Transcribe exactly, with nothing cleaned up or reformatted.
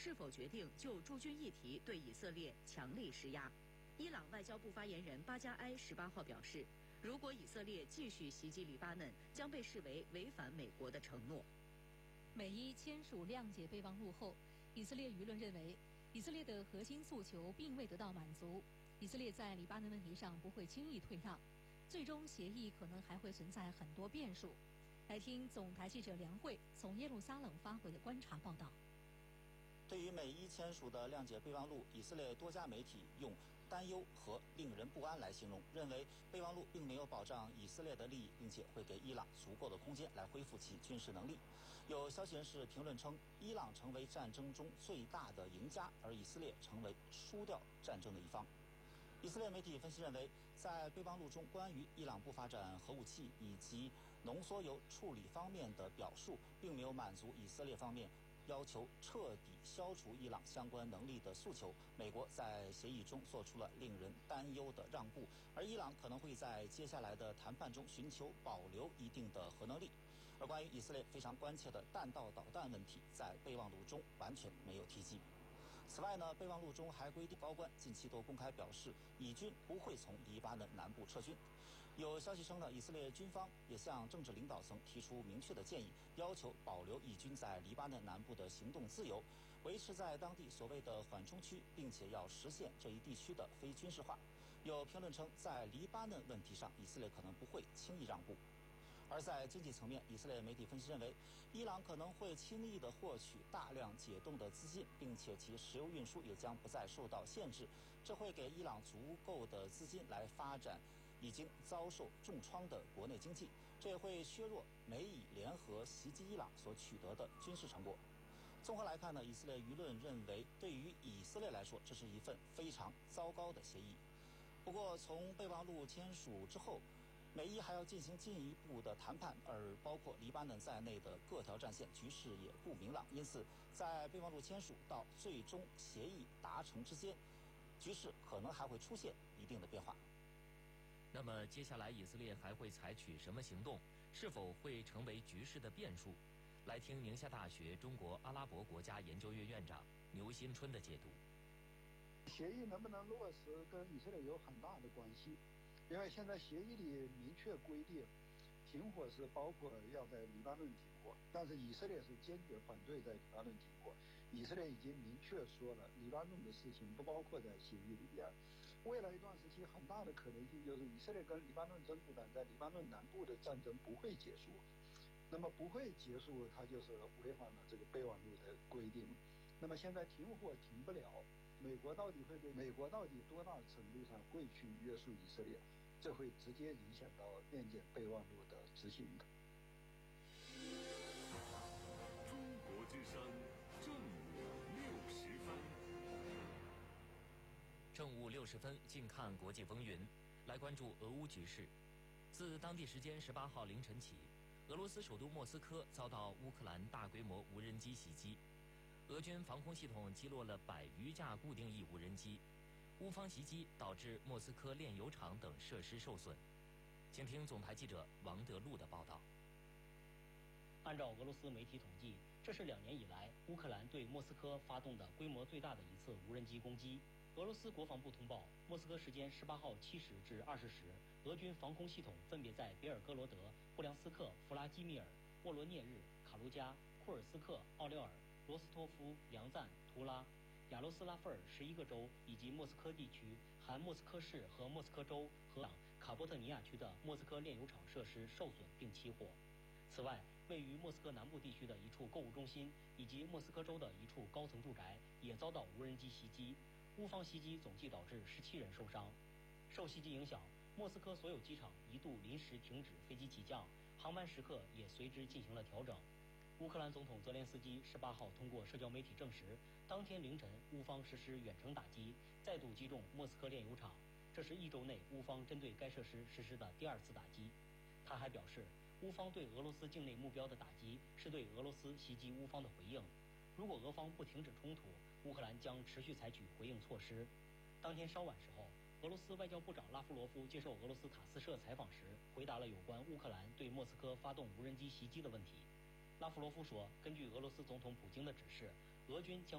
是否决定就驻军议题对以色列强力施压。伊朗外交部发言人巴加埃十八号表示，如果以色列继续袭击黎巴嫩，将被视为违反美国的承诺。 美伊签署谅解备忘录后，以色列舆论认为，以色列的核心诉求并未得到满足，以色列在黎巴嫩问题上不会轻易退让，最终协议可能还会存在很多变数。来听总台记者梁慧从耶路撒冷发回的观察报道。 对于美伊签署的谅解备忘录，以色列多家媒体用担忧和令人不安来形容，认为备忘录并没有保障以色列的利益，并且会给伊朗足够的空间来恢复其军事能力。有消息人士评论称，伊朗成为战争中最大的赢家，而以色列成为输掉战争的一方。以色列媒体分析认为，在备忘录中关于伊朗不发展核武器以及浓缩铀处理方面的表述，并没有满足以色列方面要求彻底消除伊朗相关能力的诉求。美国在协议中做出了令人担忧的让步，而伊朗可能会在接下来的谈判中寻求保留一定的核能力。而关于以色列非常关切的弹道导弹问题，在备忘录中完全没有提及。此外呢，备忘录中还规定，高官近期都公开表示，以军不会从黎巴嫩南部撤军。有消息称呢，以色列军方也向政治领导层提出明确的建议，要求保留以军在黎巴嫩南部的行动自由，维持在当地所谓的缓冲区，并且要实现这一地区的非军事化。有评论称，在黎巴嫩问题上，以色列可能不会轻易让步。而在经济层面，以色列媒体分析认为，伊朗可能会轻易地获取大量解冻的资金，并且其石油运输也将不再受到限制，这会给伊朗足够的资金来发展已经遭受重创的国内经济，这也会削弱美以联合袭击伊朗所取得的军事成果。综合来看呢，以色列舆论认为，对于以色列来说，这是一份非常糟糕的协议。不过，从备忘录签署之后，美伊还要进行进一步的谈判，而包括黎巴嫩在内的各条战线局势也不明朗，因此在备忘录签署到最终协议达成之间，局势可能还会出现一定的变化。 那么接下来以色列还会采取什么行动？是否会成为局势的变数？来听宁夏大学中国阿拉伯国家研究院院长牛新春的解读。 协议能不能落实跟以色列有很大的关系，因为现在协议里明确规定，停火是包括要在黎巴嫩停火，但是以色列是坚决反对在黎巴嫩停火。以色列已经明确说了，黎巴嫩的事情不包括在协议里边。未来一段时期，很大的可能性就是以色列跟黎巴嫩真主党在黎巴嫩南部的战争不会结束。那么不会结束，它就是违反了这个备忘录的规定。那么现在停火停不了，美国到底会对美国到底多大程度上会去约束以色列？这会直接影响到谅解备忘录的执行的。 中国之声正午六十分。 正午六十分，近看国际风云，来关注俄乌局势。自当地时间十八号凌晨起，俄罗斯首都莫斯科遭到乌克兰大规模无人机袭击，俄军防空系统击落了百余架固定翼无人机。乌方袭击导致莫斯科炼油厂等设施受损。请听总台记者王德禄的报道。 按照俄罗斯媒体统计，这是两年以来乌克兰对莫斯科发动的规模最大的一次无人机攻击。俄罗斯国防部通报，莫斯科时间十八号七时至二十时，俄军防空系统分别在别尔哥罗德、布良斯克、弗拉基米尔、沃罗涅日、卡卢加、库尔斯克、奥廖尔、罗斯托夫、梁赞、图拉、亚罗斯拉夫尔十一个州以及莫斯科地区含莫斯科市和莫斯科州和卡波特尼亚区的莫斯科炼油厂设施受损并起火。此外，位于莫斯科南部地区的一处购物中心以及莫斯科州的一处高层住宅也遭到无人机袭击。乌方袭击总计导致十七人受伤。受袭击影响，莫斯科所有机场一度临时停止飞机起降，航班时刻也随之进行了调整。乌克兰总统泽连斯基十八号通过社交媒体证实，当天凌晨乌方实施远程打击，再度击中莫斯科炼油厂，这是一周内乌方针对该设施实施的第二次打击。他还表示，乌方对俄罗斯境内目标的打击是对俄罗斯袭击乌方的回应。如果俄方不停止冲突，乌克兰将持续采取回应措施。当天稍晚时候，俄罗斯外交部长拉夫罗夫接受俄罗斯塔斯社采访时，回答了有关乌克兰对莫斯科发动无人机袭击的问题。拉夫罗夫说，根据俄罗斯总统普京的指示，俄军将